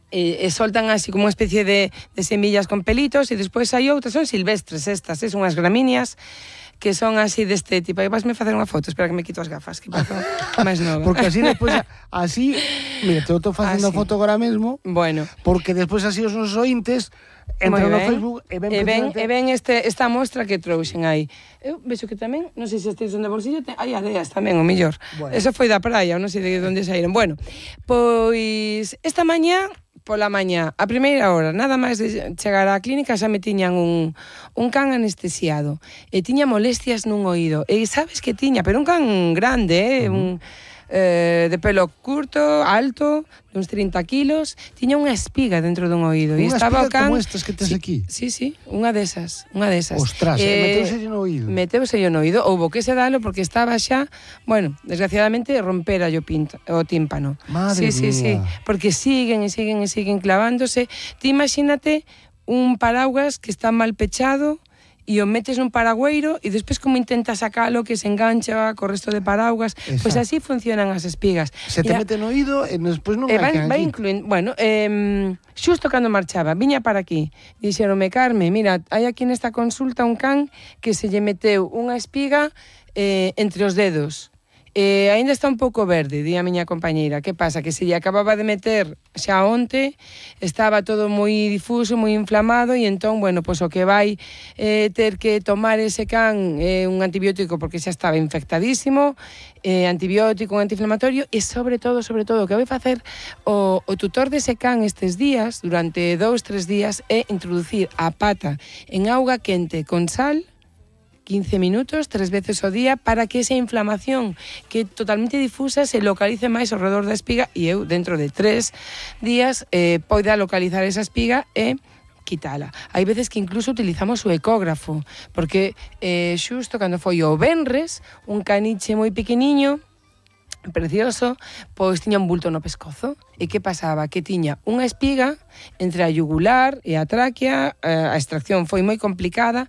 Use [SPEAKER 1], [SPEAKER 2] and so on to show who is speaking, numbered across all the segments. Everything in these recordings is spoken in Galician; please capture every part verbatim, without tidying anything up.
[SPEAKER 1] e, e soltan así como unha especie de, de semillas con pelitos, e despois hai outras, son silvestres estas, eh, son as gramíneas, que son así deste tipo. Aí vasme facer unha foto, espera que me quito as gafas, que paso máis nova.
[SPEAKER 2] Porque así despois, así, mira, te estou facendo a foto agora mesmo,
[SPEAKER 1] bueno,
[SPEAKER 2] porque despois así os nosos ointes entran no Facebook e ven,
[SPEAKER 1] e ven, e ven este, esta mostra que trouxen aí. Eu vexo que tamén, non sei se estes son de bolsillo, te, hai areas tamén, o mellor. Bueno. Eso foi da praia, non sei de onde saíron. Bueno, pois esta mañá, pola mañá, a primeira hora, nada máis de chegar á clínica, xa me tiñan un, un can anestesiado e tiña molestias nun oído. E sabes que tiña, pero un can grande, eh, uh-huh. un, eh, de pelo curto, alto, de uns trinta kilos, tiña unha espiga dentro dun oído.
[SPEAKER 2] Unha espiga can, como estas que tes
[SPEAKER 1] sí,
[SPEAKER 2] aquí?
[SPEAKER 1] Sí, sí, unha desas, unha desas.
[SPEAKER 2] Ostras, eh, meteuse no oído.
[SPEAKER 1] Meteuse no oído, houbo que se dalo porque estaba xa, bueno, desgraciadamente rompera o, pinta, o tímpano.
[SPEAKER 2] Madre
[SPEAKER 1] sí,
[SPEAKER 2] mía.
[SPEAKER 1] Sí, sí, porque siguen e siguen e siguen clavándose. Ti imagínate un paraguas que está mal pechado e o metes nun paragüeiro e despois como intentas sacalo que se engancha co resto de paraguas. Pois pues así funcionan as espigas.
[SPEAKER 2] Se te a, mete no oído e despois non
[SPEAKER 1] e
[SPEAKER 2] vai que
[SPEAKER 1] vai incluindo, bueno, eh, xusto cando marchaba, viña para aquí, dixeronme, Carme, mira, hai aquí nesta consulta un can que se lle meteu unha espiga eh, entre os dedos. Eh, ainda está un pouco verde, di a miña compañeira. Que pasa? Que se lle acababa de meter xa onte, estaba todo moi difuso, moi inflamado, e entón, bueno, pois o que vai eh, ter que tomar ese can eh, un antibiótico porque xa estaba infectadísimo, eh, antibiótico, un antiinflamatorio, e sobre todo, sobre todo, o que vai facer o, o tutor dese can estes días, durante dous, tres días, é introducir a pata en auga quente con sal, quince minutos, tres veces ao día, para que esa inflamación que é totalmente difusa se localice máis ao redor da espiga, e eu, dentro de tres días, eh, poida localizar esa espiga e quitala. Hai veces que incluso utilizamos o ecógrafo, porque eh, xusto cando foi o venres, un caniche moi pequeniño, precioso, pois tiña un bulto no pescozo. E que pasaba? Que tiña unha espiga entre a yugular e a tráquea, a extracción foi moi complicada,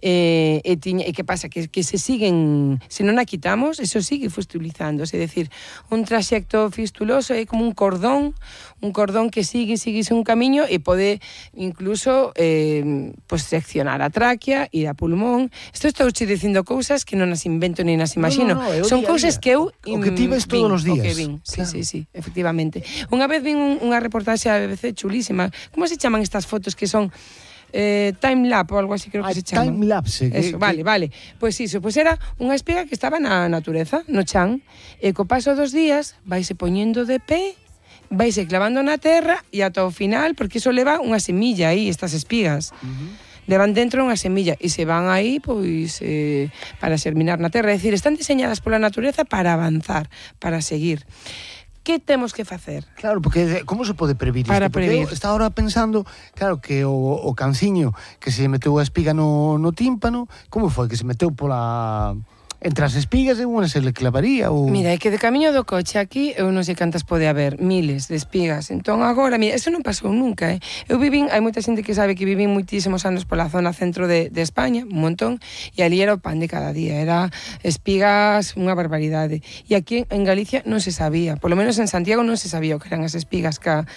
[SPEAKER 1] e, e, tiña, e que pasa? Que, que se siguen, se non a quitamos, eso sigue fistulizándose, é dicir, un traxecto fistuloso é como un cordón, un cordón que sigue, sigue un camiño e pode incluso eh, pues, seccionar a tráquea, ir a pulmón. Isto estou che dicindo cousas que non as invento ni nas imagino.
[SPEAKER 2] No, no, no,
[SPEAKER 1] son cousas que eu
[SPEAKER 2] o que ti ves todos os días.
[SPEAKER 1] O que vin. Sí,
[SPEAKER 2] claro.
[SPEAKER 1] sí, sí, efectivamente. Unha vez vin un, unha reportaxe a B B C chulísima. Como se chaman estas fotos que son eh, time-lapse ou algo así, creo que ah, se chaman?
[SPEAKER 2] Time-lapse.
[SPEAKER 1] Eso, que, vale, que... vale. Pois iso, pois era unha espiga que estaba na natureza, no chan, e co paso dos días vaise poñendo de pé, vaise clavando na terra e ata o final, porque iso leva unha semilla aí, estas espigas. Uh-huh. Levan dentro unha semilla e se van aí pois eh, para xerminar na terra. É dicir, están diseñadas pola natureza para avanzar, para seguir. Que temos que facer?
[SPEAKER 2] Claro, porque como se pode previr isto?
[SPEAKER 1] Para prever.
[SPEAKER 2] Está ahora pensando, claro, que o, o canciño que se meteu a espiga no, no tímpano, como foi? Que se meteu pola... entre as espigas e unha se le clavaría ou...
[SPEAKER 1] Mira, é que de camiño do coche aquí eu non sei cantas pode haber, miles de espigas. Entón agora, mira, eso non pasou nunca, eh? Eu vivín, hai moita xente que sabe que vivín moitísimos anos pola zona centro de, de España, un montón, e ali era o pan de cada día, era espigas, unha barbaridade. E aquí en Galicia non se sabía, polo menos en Santiago non se sabía o que eran as espigas ca...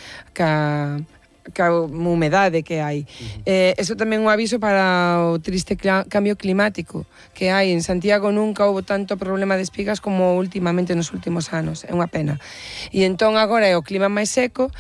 [SPEAKER 1] ca ca humedade que hai. Uh-huh. Eh, eso tamén un aviso para o triste cl- cambio climático que hai. En Santiago nunca houve tanto problema de espigas como últimamente nos últimos anos. É unha pena. E entón agora é o clima máis seco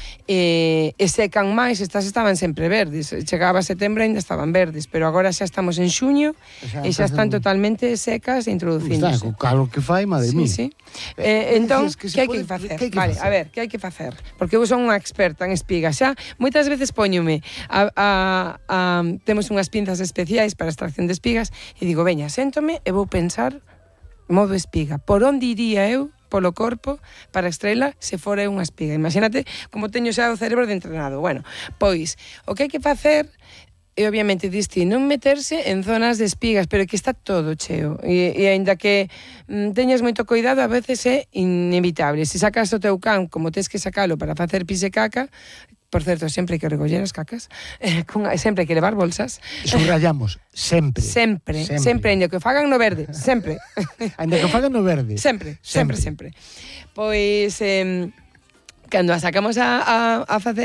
[SPEAKER 1] e, e secan máis. Estas estaban sempre verdes. Chegaba setembro e ainda estaban verdes, pero agora xa estamos en xuño xa, e xa están totalmente secas e introducíndose.
[SPEAKER 2] Está, co calor que fai, madre mía.
[SPEAKER 1] Sí, sí. Eh, entón, que, que hai
[SPEAKER 2] pode,
[SPEAKER 1] que facer?
[SPEAKER 2] Que hai que
[SPEAKER 1] vale,
[SPEAKER 2] facer?
[SPEAKER 1] a ver, que hai que facer? Porque eu son unha experta en espigas. Xa, moitas veces poñome a, a, a, temos unhas pinzas especiais para a extracción de espigas e digo, veña, séntome e vou pensar modo espiga. Por onde iría eu polo corpo para extraela se fora unha espiga? Imagínate como teño xa o cerebro de entrenado. Bueno, pois, o que hai que facer e obviamente diste non meterse en zonas de espigas, pero que está todo cheo. E, e aínda que mm, teñas moito cuidado, a veces é inevitable. Se sacas o teu can como tens que sacalo para facer pis e caca, por certo, sempre hai que recoller as cacas, eh, con, sempre hai que levar bolsas.
[SPEAKER 2] Subrayamos, sempre.
[SPEAKER 1] Sempre, sempre, sempre, ainda que fagan no verde, sempre.
[SPEAKER 2] Ainda que fagan no verde.
[SPEAKER 1] Sempre, sempre, sempre. sempre. Pois, eh, cando a sacamos a, a, a facer